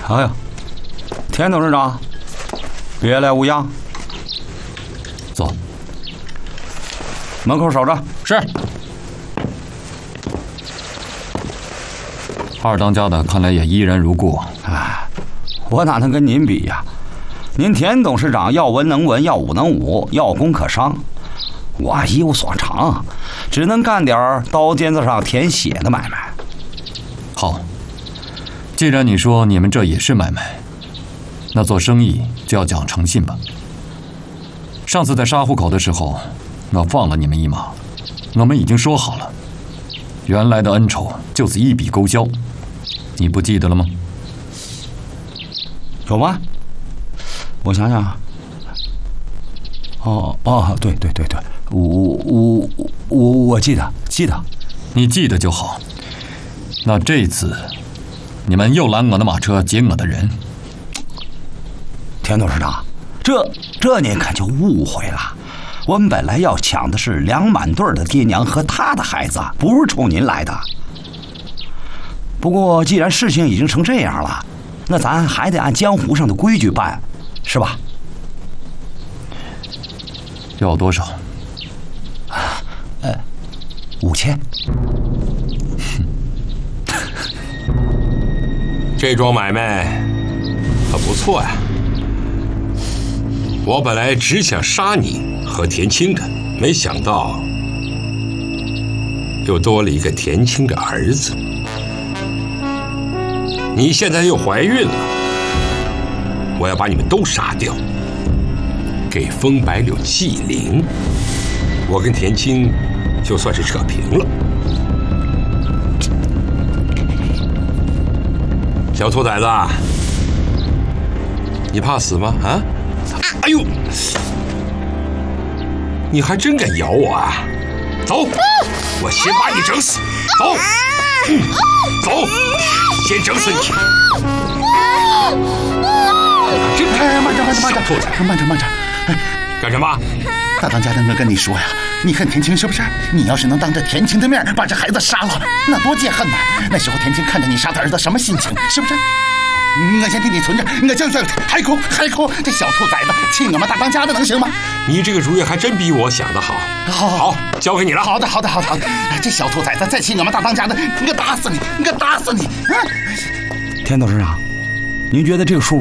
哎呀，田董事长，别来无恙。 走， 门口守着。 是。二当家的看来也依然如故。 哎，我哪能跟您比呀？您田董事长要文能文，要武能武，要工可商。我一无所长，只能干点刀尖子上舔血的买卖。 好，既然你说你们这也是买卖，那做生意就要讲诚信吧。上次在沙湖口的时候，我放了你们一马，我们已经说好了，原来的恩仇就此一笔勾销，你不记得了吗？ 有吗？我想想。对，我记得。 你记得就好。那这次，你们又拦我的马车，劫我的人。 田董事长，这您可就误会了。我们本来要抢的是梁满对的爹娘和他的孩子，不是冲您来的。不过既然事情已经成这样了，那咱还得按江湖上的规矩办，是吧？ 要多少 ？5000。 这桩买卖可不错呀。我本来只想杀你和田青的，没想到又多了一个田青的儿子。你现在又怀孕了，我要把你们都杀掉，给风白柳祭灵。我跟田青就算是扯平了。小兔崽子，你怕死吗？啊！哎呦，你还真敢咬我啊！走，我先把你整死。走，走，先整死你。真慢着， 小兔崽子， 慢着。 干什么？ 大当家的，我跟你说呀，你恨田青是不是？你要是能当着田青的面把这孩子杀了，那多解恨呐！那时候田青看着你杀他儿子，什么心情？是不是？我先替你存着，我将海口，这小兔崽子气我们大当家的能行吗？ 你这个主意还真比我想的好。好，交给你了。 好的。这小兔崽子再气我们大当家的，我打死你！ 田董事长，您觉得这个数